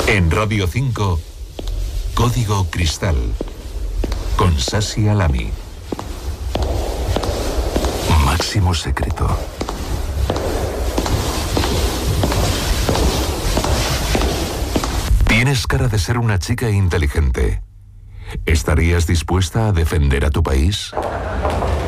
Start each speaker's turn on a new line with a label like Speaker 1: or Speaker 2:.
Speaker 1: En Radio 5, Código Cristal, con Sasi Alami. Máximo secreto. Tienes cara de ser una chica inteligente. ¿Estarías dispuesta a defender a tu país?